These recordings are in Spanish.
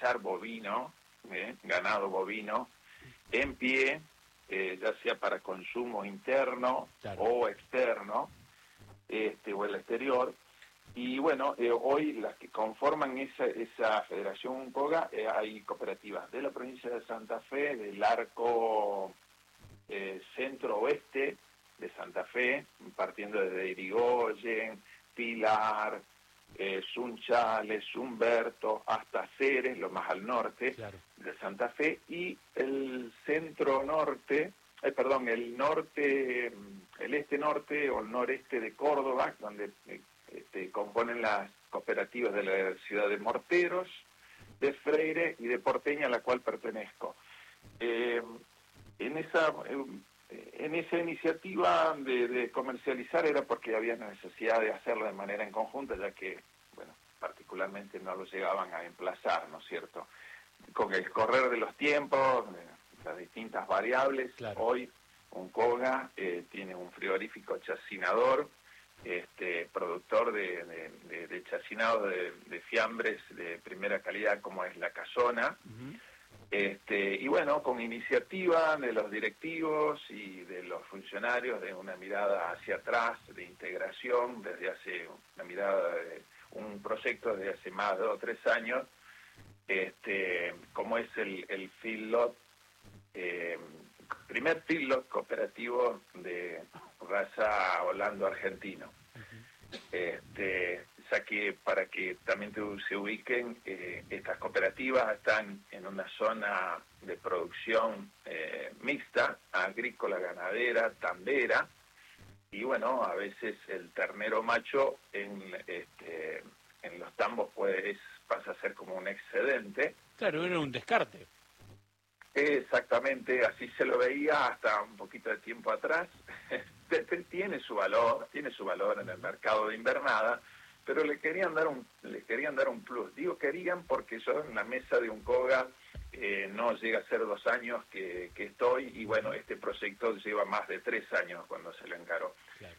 comercializar bovino, ganado bovino, en pie, ya sea para consumo interno o externo, o el exterior. Y bueno, hoy las que conforman esa Federación Uncoga, hay cooperativas de la provincia de Santa Fe, del arco centro-oeste de Santa Fe, partiendo desde Irigoyen, Pilar, Sunchales, Humberto, hasta Ceres, lo más al norte de Santa Fe, y el centro-norte, el norte, el este-norte o el noreste de Córdoba, donde componen las cooperativas de la ciudad de Morteros, de Freire y de Porteña, a la cual pertenezco. En esa iniciativa de comercializar era porque había necesidad de hacerlo de manera en conjunta, ya que, bueno, particularmente no lo llegaban a emplazar, ¿no es cierto? Con el correr de los tiempos, las distintas variables, hoy Uncoga tiene un frigorífico chacinador, productor de chacinado de fiambres de primera calidad, como es la Casona. Y bueno, con iniciativa de los directivos y de los funcionarios, de una mirada hacia atrás, de integración, desde hace una mirada de un proyecto desde hace más de 2 o 3 años, como es el feedlot, primer feedlot cooperativo de raza holando argentino. Ya que para que también se ubiquen, estas cooperativas están en una zona de producción mixta, agrícola, ganadera, tambera, y bueno, a veces el ternero macho en los tambos pasa a ser como un excedente. Claro, era un descarte. Exactamente, así se lo veía hasta un poquito de tiempo atrás. Tiene su valor en el mercado de invernada, pero le querían dar un plus. Digo querían porque yo en la mesa de Uncoga no llega a ser 2 años que estoy, y bueno, este proyecto lleva más de 3 años cuando se lo encaró. Claro.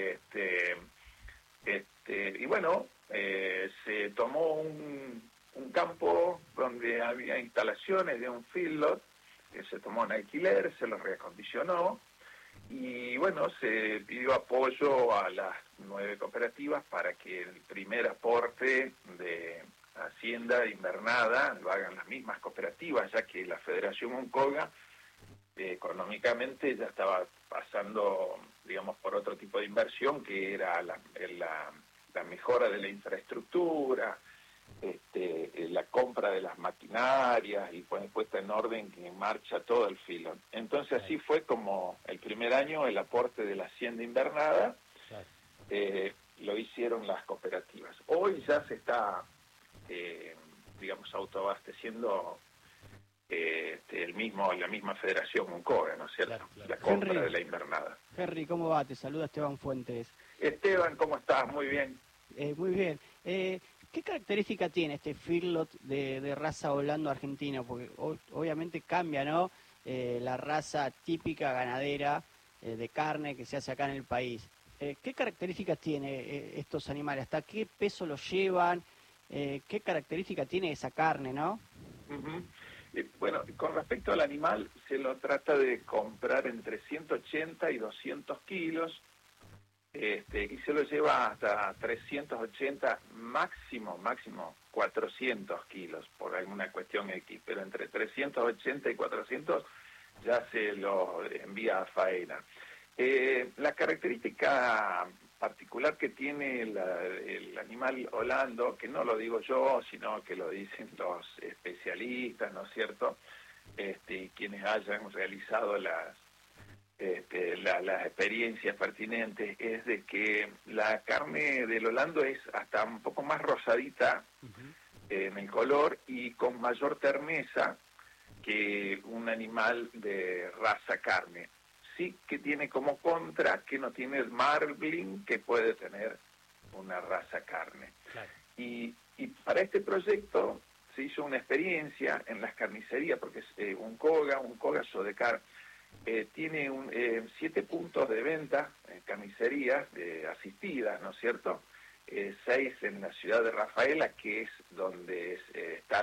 Y bueno, se tomó un campo donde había instalaciones de un feedlot, que se tomó en alquiler, se lo reacondicionó, y bueno, se pidió apoyo a las 9 cooperativas para que el primer aporte de hacienda invernada lo hagan las mismas cooperativas, ya que la Federación Uncoga económicamente ya estaba pasando, digamos, por otro tipo de inversión, que era la mejora de la infraestructura, la compra de las maquinarias y pues puesta en orden y en marcha todo el filo. Entonces así fue como el primer año el aporte de la hacienda invernada lo hicieron las cooperativas. Hoy ya se está, digamos, autoabasteciendo la misma Federación Uncoga, ¿no es cierto? Claro. La compra Henry, de la invernada. Henry, ¿cómo va? Te saluda Esteban Fuentes. Esteban, ¿cómo estás? Muy bien. Muy bien. ¿Qué característica tiene este feedlot de raza holando argentino? Porque obviamente cambia, ¿no? La raza típica ganadera de carne que se hace acá en el país. ¿Qué características tiene estos animales? ¿Hasta qué peso los llevan? ¿Qué característica tiene esa carne, no? Bueno, con respecto al animal, se lo trata de comprar entre 180 y 200 kilos, y se lo lleva hasta 380, máximo 400 kilos, por alguna cuestión X, pero entre 380 y 400 ya se lo envía a faena. La característica particular que tiene el animal holando, que no lo digo yo, sino que lo dicen los especialistas, ¿no es cierto? Y quienes hayan realizado las experiencias pertinentes, es de que la carne del holando es hasta un poco más rosadita en el color y con mayor terneza que un animal de raza carne. Sí que tiene como contra que no tiene el marbling que puede tener una raza carne. Claro. Y para este proyecto se hizo una experiencia en las carnicerías, porque Uncoga Sodecar tiene 7 puntos de venta en carnicerías asistidas, ¿no es cierto? 6 en la ciudad de Rafaela, que es donde está